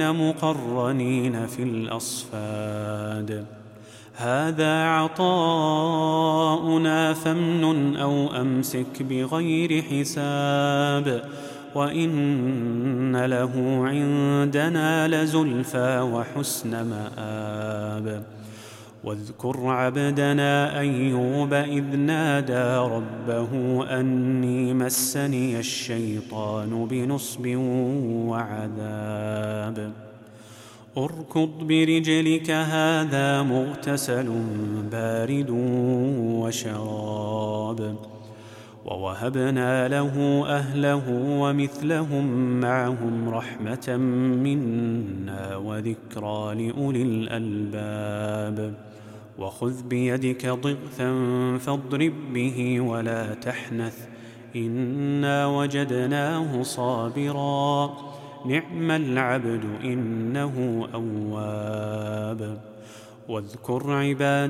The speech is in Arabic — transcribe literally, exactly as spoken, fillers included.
مقرنين في الأصفاد هذا عطاؤنا فامنن أو أمسك بغير حساب وإن له عندنا لزلفى وحسن مآب واذكر عبدنا أيوب إذ نادى ربه أني مسني الشيطان بنصب وعذاب اركض برجلك هذا مغتسل بارد وشراب ووهبنا له أهله ومثلهم معهم رحمة منا وذكرى لأولي الألباب وخذ بيدك ضغثا فاضرب به ولا تحنث إنا وجدناه صابرا نعم العبد إنه أواب واذكر عباد